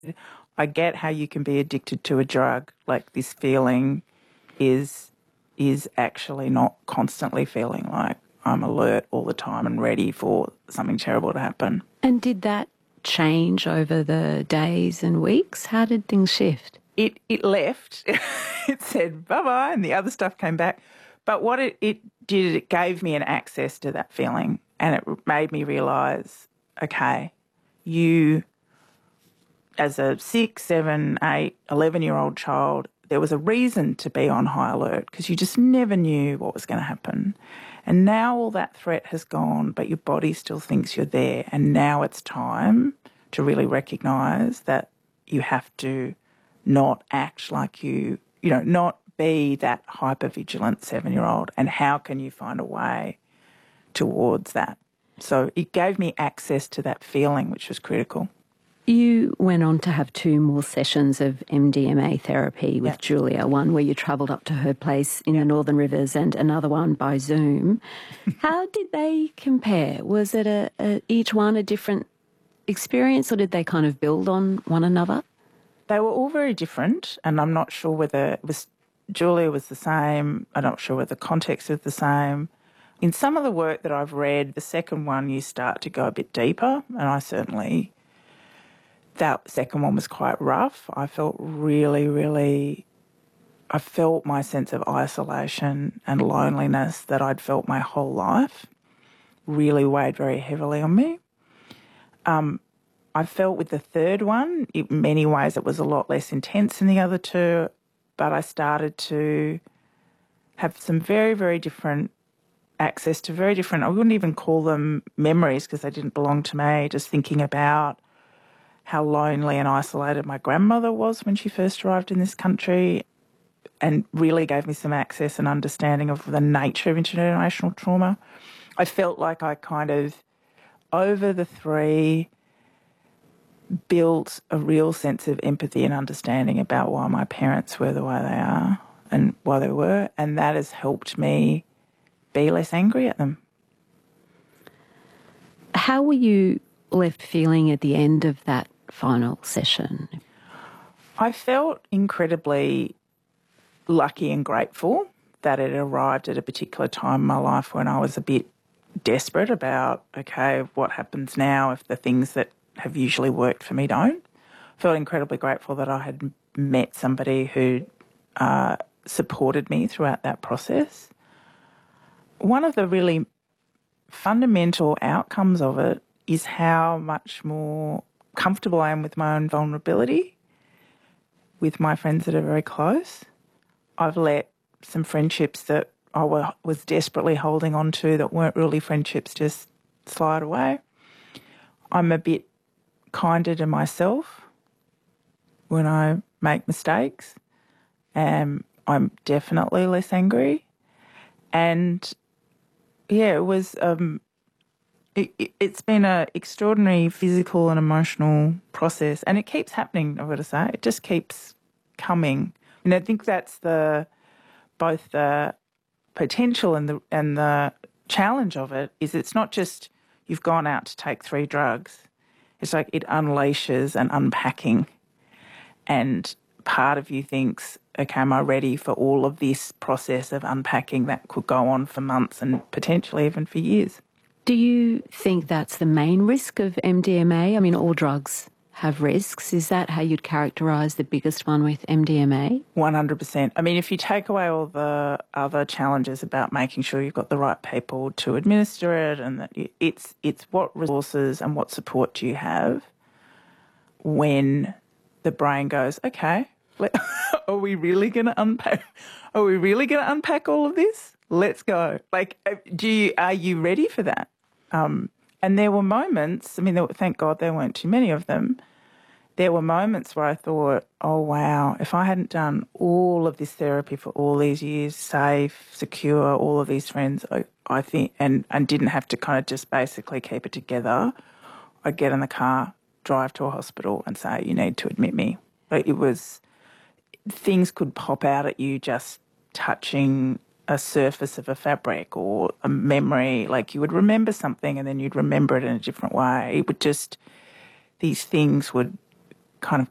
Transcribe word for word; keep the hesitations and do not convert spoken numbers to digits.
I get how you can be addicted to a drug. Like, this feeling is is actually not constantly feeling like I'm alert all the time and ready for something terrible to happen. And did that change over the days and weeks? How did things shift? It it left. It said bye-bye and the other stuff came back. But what it, it did, it gave me an access to that feeling, and it made me realise, okay, you as a six, seven, eight, eleven-year-old child, there was a reason to be on high alert because you just never knew what was going to happen. And now all that threat has gone, but your body still thinks you're there. And now it's time to really recognise that you have to not act like you, you know, not be that hypervigilant seven-year-old. And how can you find a way towards that? So it gave me access to that feeling, which was critical. You went on to have two more sessions of M D M A therapy with Yep. Julia, one where you travelled up to her place in Yep. the Northern Rivers and another one by Zoom. How did they compare? Was it a, a each one a different experience, or did they kind of build on one another? They were all very different, and I'm not sure whether it was Julia was the same. I'm not sure whether the context was the same. In some of the work that I've read, the second one you start to go a bit deeper, and I certainly... that second one was quite rough. I felt really, really, I felt my sense of isolation and loneliness that I'd felt my whole life really weighed very heavily on me. Um, I felt with the third one, in many ways it was a lot less intense than the other two, but I started to have some very, very different access to very different, I wouldn't even call them memories because they didn't belong to me, just thinking about how lonely and isolated my grandmother was when she first arrived in this country, and really gave me some access and understanding of the nature of intergenerational trauma. I felt like I kind of, over the three, built a real sense of empathy and understanding about why my parents were the way they are and why they were, and that has helped me be less angry at them. How were you left feeling at the end of that final session? I felt incredibly lucky and grateful that it arrived at a particular time in my life when I was a bit desperate about, okay, what happens now if the things that have usually worked for me don't? I felt incredibly grateful that I had met somebody who uh, supported me throughout that process. One of the really fundamental outcomes of it is how much more comfortable I am with my own vulnerability with my friends that are very close. I've let some friendships that I was desperately holding on to that weren't really friendships just slide away. I'm a bit kinder to myself when I make mistakes. Um, I'm definitely less angry. And yeah, it was... Um, It, it, it's been an extraordinary physical and emotional process, and it keeps happening, I've got to say. It just keeps coming. And I think that's the both the potential and the and the challenge of it is it's not just you've gone out to take three drugs. It's like it unleashes an unpacking, and part of you thinks, okay, am I ready for all of this process of unpacking that could go on for months and potentially even for years? Do you think that's the main risk of M D M A? I mean, all drugs have risks. Is that how you'd characterise the biggest one with M D M A? one hundred percent. I mean, if you take away all the other challenges about making sure you've got the right people to administer it and that you, it's it's what resources and what support do you have when the brain goes, okay, let, are we really going to unpack? Are we really going to unpack all of this? Let's go. Like, do you, are you ready for that? Um, and there were moments, I mean, there, thank God there weren't too many of them. There were moments where I thought, oh, wow, if I hadn't done all of this therapy for all these years, safe, secure, all of these friends, I, I think, and, and didn't have to kind of just basically keep it together, I'd get in the car, drive to a hospital and say, you need to admit me. Like, it was, things could pop out at you just touching a surface of a fabric or a memory. Like, you would remember something and then you'd remember it in a different way. It would just, these things would kind of